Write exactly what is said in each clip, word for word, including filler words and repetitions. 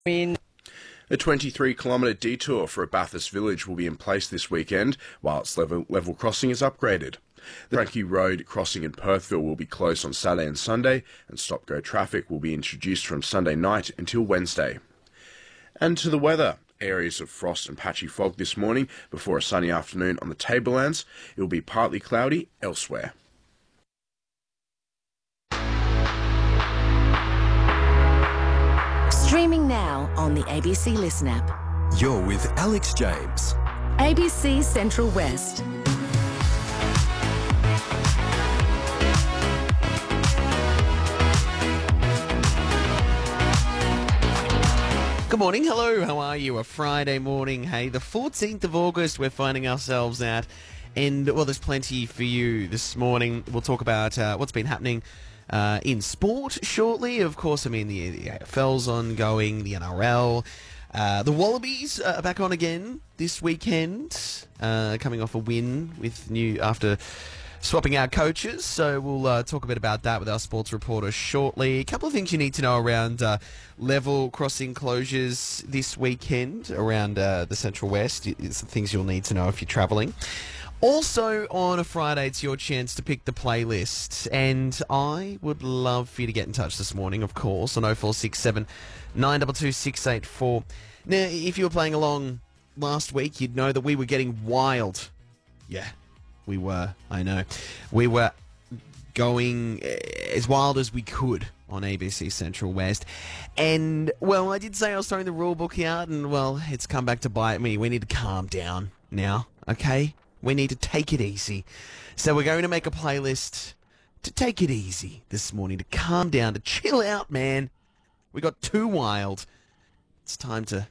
In A twenty-three kilometre detour for a Bathurst village will be in place this weekend, while its level, level crossing is upgraded. The Frankie Road crossing in Perthville will be closed on Saturday and Sunday, and stop-go traffic will be introduced from Sunday night until Wednesday. And to the weather. Areas of frost and patchy fog this morning before a sunny afternoon on the Tablelands. It will be partly cloudy elsewhere. Streaming now on the A B C Listen app. You're with Alex James. A B C Central West. Good morning, hello, how are you? A Friday morning, hey, the fourteenth of August we're finding ourselves at, and well, there's plenty for you this morning. We'll talk about uh, what's been happening uh, in sport shortly. Of course, I mean, the, the A F L's ongoing, the N R L, uh, the Wallabies are back on again this weekend, uh, coming off a win with new after swapping out coaches, so we'll uh, talk a bit about that with our sports reporter shortly. A couple of things you need to know around uh, level crossing closures this weekend around uh, the Central West. It's the things you'll need to know if you're travelling. Also, on a Friday, it's your chance to pick the playlist, and I would love for you to get in touch this morning, of course, on oh four six seven, nine two two, six eight four. Now, if you were playing along last week, you'd know that we were getting wild. Yeah. We were, I know. We were going as wild as we could on A B C Central West. And, well, I did say I was throwing the rule book out, and, well, it's come back to bite me. We need to calm down now, okay? We need to take it easy. So we're going to make a playlist to take it easy this morning, to calm down, to chill out, man. We got too wild. It's time to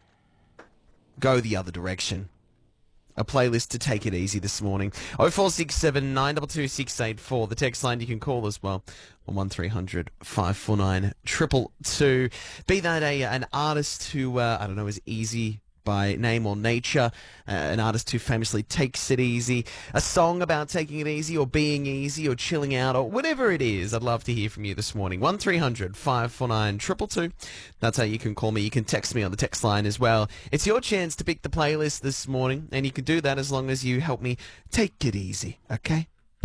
go the other direction. A playlist to take it easy this morning. oh four six seven, nine two two, six eight four. The text line you can call as well on one three hundred, five four nine, two two two. Be that a, an artist who, uh, I don't know, is easy by name or nature, uh, an artist who famously takes it easy, a song about taking it easy or being easy or chilling out or whatever it is. I'd love to hear from you this morning. one three hundred, five four nine, two two two. That's how you can call me. You can text me on the text line as well. It's your chance to pick the playlist this morning, and you can do that as long as you help me take it easy, okay?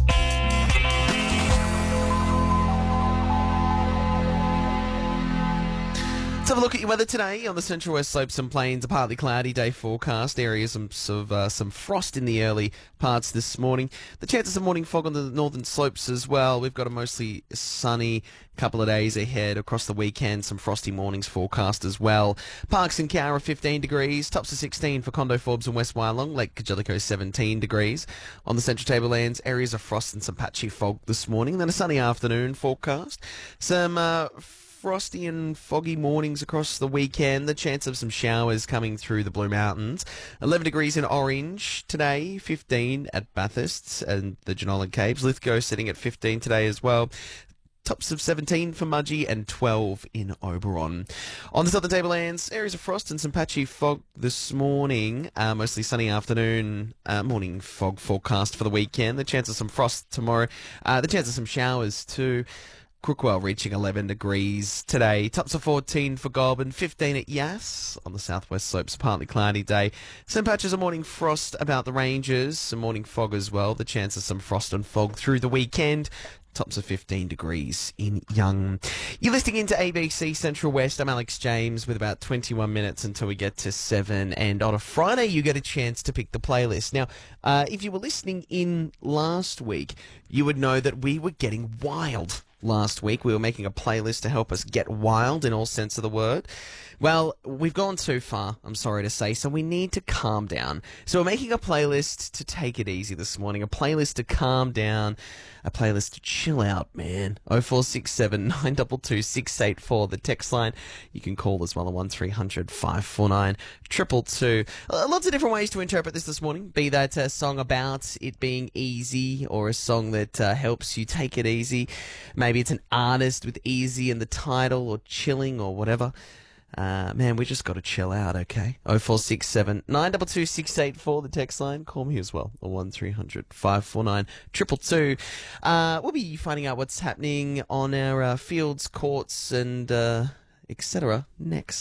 Let's have a look at your weather today on the Central West Slopes and Plains. A partly cloudy day forecast. Areas of some, uh, some frost in the early parts this morning. The chances of morning fog on the northern slopes as well. We've got a mostly sunny couple of days ahead across the weekend. Some frosty mornings forecast as well. Parks and Cowra fifteen degrees. Tops of sixteen for Condo Forbes and West Wyalong. Lake Kajelico seventeen degrees. On the Central Tablelands, areas of frost and some patchy fog this morning. Then a sunny afternoon forecast. Some uh, frosty and foggy mornings across the weekend. The chance of some showers coming through the Blue Mountains. eleven degrees in Orange today, fifteen at Bathurst and the Jenolan Caves. Lithgow sitting at fifteen today as well. Tops of seventeen for Mudgee and twelve in Oberon. On the Southern Tablelands, areas of frost and some patchy fog this morning. Uh, mostly sunny afternoon, uh, morning fog forecast for the weekend. The chance of some frost tomorrow. Uh, the chance of some showers too. Crookwell reaching eleven degrees today. Tops of fourteen for Goulburn, fifteen at Yass. On the southwest slopes, partly cloudy day. Some patches of morning frost about the ranges. Some morning fog as well. The chance of some frost and fog through the weekend. Tops of fifteen degrees in Young. You're listening into A B C Central West. I'm Alex James with about twenty-one minutes until we get to seven. And on a Friday, you get a chance to pick the playlist. Now, uh, if you were listening in last week, you would know that we were getting wild. Last week, we were making a playlist to help us get wild in all sense of the word. Well, we've gone too far, I'm sorry to say, so we need to calm down. So we're making a playlist to take it easy this morning, a playlist to calm down, a playlist to chill out, man. oh four six seven, nine two two, six eight four, the text line. You can call as well at one three hundred, five four nine, two two two. Uh, lots of different ways to interpret this this morning, be that a song about it being easy or a song that uh, helps you take it easy. Maybe it's an artist with easy in the title or chilling or whatever. Uh, man, we just got to chill out, okay? oh four six seven, nine two two, six eight four, the text line. Call me as well, or one three hundred, five four nine, two two two. Uh, we'll be finding out what's happening on our uh, fields, courts, and uh, et cetera next.